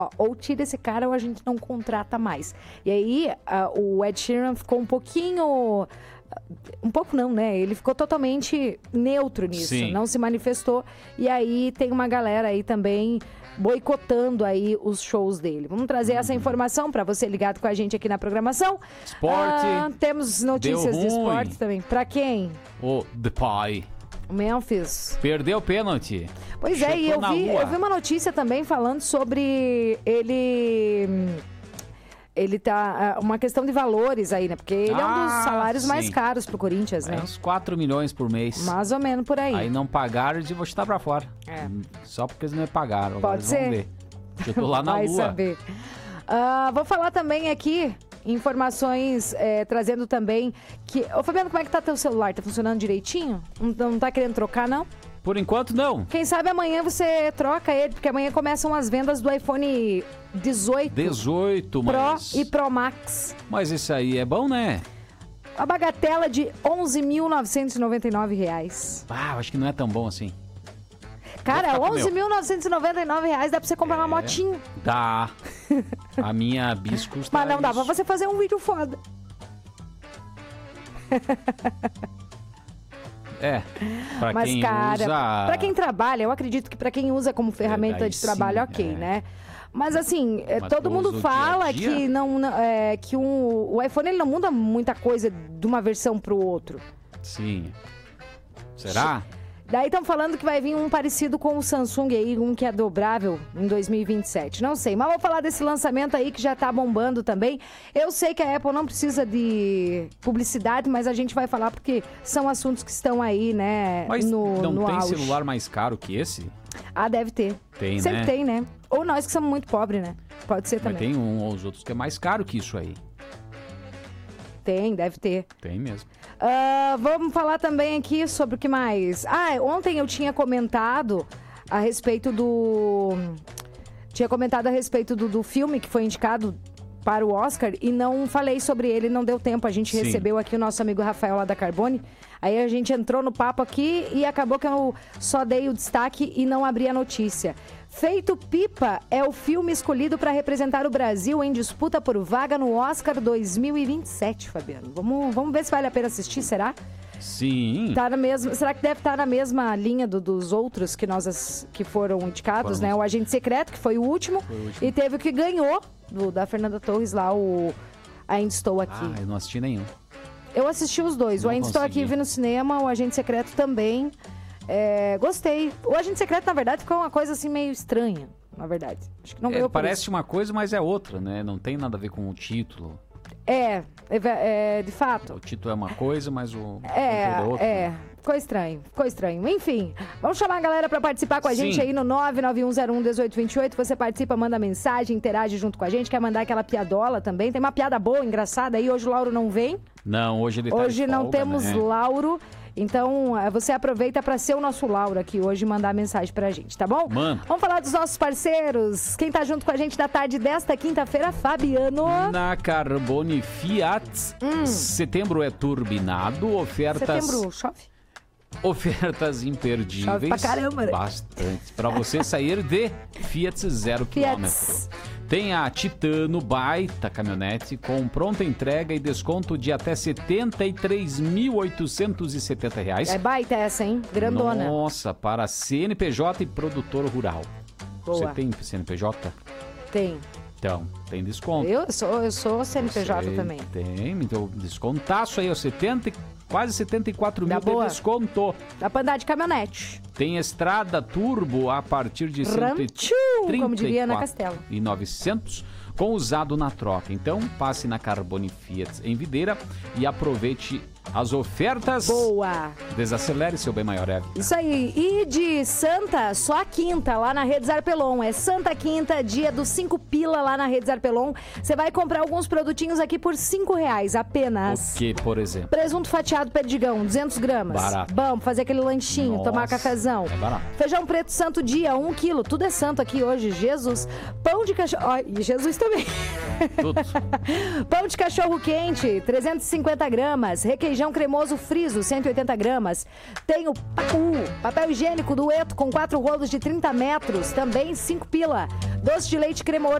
ou tira esse cara ou a gente não contrata mais. E aí, o Ed Sheeran ficou um pouquinho... Um pouco não, né? Ele ficou totalmente neutro nisso, Sim. Não se manifestou. E aí tem uma galera aí também boicotando aí os shows dele. Vamos trazer essa informação para você ligado com a gente aqui na programação. Esporte. Temos notícias de esporte também. Para quem? O Depay. O Memphis. Perdeu o pênalti. Pois Chutou e eu vi uma notícia também falando sobre ele tá... Uma questão de valores aí, né? Porque ele é um dos salários mais caros pro Corinthians, né? Uns 4 milhões por mês. Mais ou menos por aí. Aí não pagaram e vou chutar pra fora. Só porque eles não pagaram. Agora Pode ser. Vamos ver. Eu tô lá na Vai lua. saber. Vou falar também aqui, informações, trazendo também que... Ô, Fabiano, como é que tá teu celular? Tá funcionando direitinho? Não tá querendo trocar, não? Por enquanto, não. Quem sabe amanhã você troca ele, porque amanhã começam as vendas do iPhone 18 mas... Pro e Pro Max. Mas isso aí é bom, né? A bagatela de R$ 11.999. Acho que não é tão bom assim. Cara, R$ 11.999 dá pra você comprar uma motinha. Dá. A minha bis custa Mas não dá isso. pra você fazer um vídeo foda. Pra Mas, quem cara, usa... pra quem trabalha, eu acredito que pra quem usa como ferramenta daí de trabalho, sim, ok, né? Mas assim, Mas todo tu mundo usa o fala dia a dia? que o iPhone ele não muda muita coisa de uma versão pro outro. Sim. Será? Daí estão falando que vai vir um parecido com o Samsung aí, um que é dobrável em 2027. Não sei, mas vou falar desse lançamento aí que já tá bombando também. Eu sei que a Apple não precisa de publicidade, mas a gente vai falar porque são assuntos que estão aí, né, Mas no não tem auge. celular mais caro que esse? Deve ter. Tem, Sempre né? tem, né? Ou nós que somos muito pobres, né? Pode ser Mas também. tem um ou os outros que é mais caro que isso aí. Tem, deve ter. Tem mesmo. Vamos falar também aqui sobre o que mais. Ontem eu tinha comentado a respeito do... do filme que foi indicado para o Oscar e não falei sobre ele, não deu tempo. A gente recebeu aqui o nosso amigo Rafael lá da Carbone. Aí a gente entrou no papo aqui e acabou que eu só dei o destaque e não abri a notícia. Feito Pipa é o filme escolhido para representar o Brasil em disputa por vaga no Oscar 2027, Fabiano. Vamos ver se vale a pena assistir, será? Sim. Será que deve estar na mesma linha dos outros que foram indicados, né? O Agente Secreto, que foi o último, e teve o que ganhou, da Fernanda Torres lá, o Ainda Estou Aqui. Eu não assisti nenhum. Eu assisti os dois. O Ainda Estou Aqui vi no cinema, o Agente Secreto também. Gostei. O Agente Secreto, na verdade, ficou uma coisa assim meio estranha, na verdade. Acho que não ganhou por parece isso. uma coisa, mas é outra, né? Não tem nada a ver com o título. De fato. O título é uma coisa, mas o conteúdo é outro. Ficou estranho. Enfim, vamos chamar a galera pra participar com a gente aí no 991011828. Você participa, manda mensagem, interage junto com a gente. Quer mandar aquela piadola também? Tem uma piada boa, engraçada aí. Hoje o Lauro não vem. Não, hoje ele tá de Hoje não folga, temos né? Lauro. Então, você aproveita para ser o nosso Lauro aqui hoje e mandar mensagem pra gente, tá bom? Manda. Vamos falar dos nossos parceiros. Quem tá junto com a gente na tarde desta quinta-feira, Fabiano. Na Carbone Fiat, setembro é turbinado, ofertas... Setembro chove? Ofertas imperdíveis. Chove pra caramba, né? Bastante. Para você sair de Fiat 0 km. Tem a Titano, baita caminhonete, com pronta entrega e desconto de até R$ 73.870. É baita essa, hein? Grandona. Nossa, para CNPJ e produtor rural. Boa. Você tem CNPJ? Tem. Então, tem desconto. Eu sou CNPJ Você também. Tem, então descontaço aí, ó, quase 74 mil de desconto. Dá pra andar de caminhonete. Tem estrada turbo a partir de Rancho, como diria Ana Castela. e 900 com usado na troca. Então, passe na Carbone Fiat em Videira e aproveite as ofertas. Boa! Desacelere seu bem maior, Eve. Isso aí. E de Santa, só a quinta, lá na Rede Zarpelon. É Santa Quinta, dia dos 5 pila lá na Rede Zarpelon. Você vai comprar alguns produtinhos aqui por R$5 apenas. O que, por exemplo? Presunto fatiado Perdigão, 200 gramas. Barato. Vamos fazer aquele lanchinho, tomar cafezinho. Pezão. É barato. Feijão preto santo dia, 1 quilo. Tudo é santo aqui hoje, Jesus. Pão de cachorro... Ó, e Jesus também. Tudo. Pão de cachorro quente, 350 gramas. Requeijão cremoso friso, 180 gramas. Tem o papel higiênico Dueto com 4 rolos de 30 metros, também 5 pila. Doce de leite cremoso